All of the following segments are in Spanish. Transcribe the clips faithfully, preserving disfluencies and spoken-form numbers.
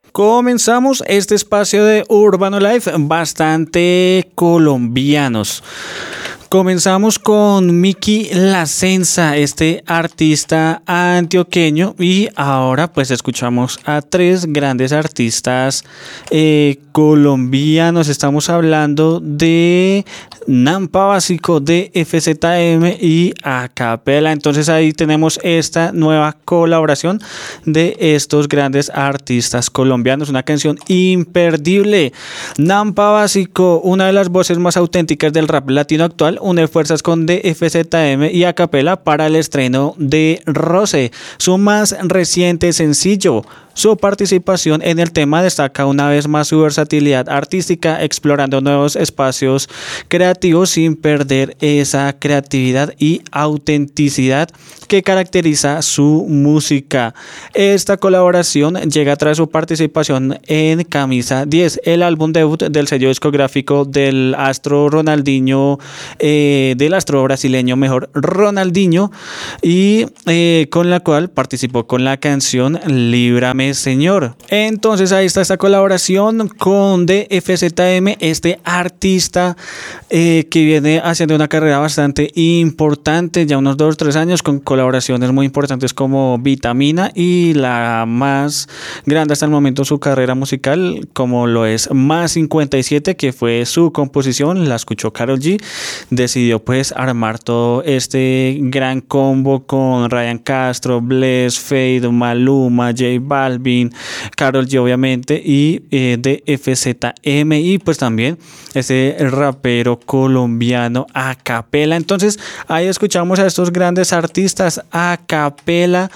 Comenzamos este espacio de Urbano Life bastante colombianos. Comenzamos con Miki Lacenza, este artista antioqueño, y ahora pues escuchamos a tres grandes artistas eh, colombianos. Estamos hablando de Nampa Básico, de F Z M y Acapela. Entonces ahí tenemos esta nueva colaboración de estos grandes artistas colombianos, una canción imperdible. Nampa Básico, una de las voces más auténticas del rap latino actual, une fuerzas con D F Z M y Acapela para el estreno de Roce, su más reciente sencillo. Su participación en el tema destaca una vez más su versatilidad artística, explorando nuevos espacios creativos sin perder esa creatividad y autenticidad que caracteriza su música. Esta colaboración llega tras su participación en Camisa diez, el álbum debut del sello discográfico del astro Ronaldinho, eh, del astro brasileño mejor Ronaldinho, y eh, con la cual participó con la canción Líbrame Señor. Entonces ahí está esta colaboración con D F Z M, este artista eh, que viene haciendo una carrera bastante importante, ya unos dos o tres años, con colaboraciones muy importantes como Vitamina y la más grande hasta el momento en su carrera musical, como lo es Más cincuenta y siete, que fue su composición, la escuchó Karol G, decidió pues armar todo este gran combo con Ryan Castro, Bless, Fade, Maluma, J Balvin, Karol G obviamente, y eh, de F Z M, y pues también ese rapero colombiano Acapela. Entonces ahí escuchamos a estos grandes artistas, Acapela,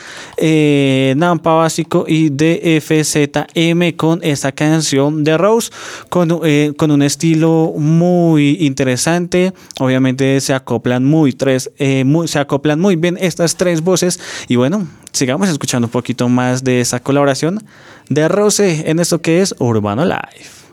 eh, Nampa Básico y de F Z M, con esta canción de Rose, con, eh, con un estilo muy interesante. Obviamente se acoplan muy tres eh, muy, se acoplan muy bien estas tres voces, y bueno, sigamos escuchando un poquito más de esa colaboración de Roce en esto que es Urbano Life.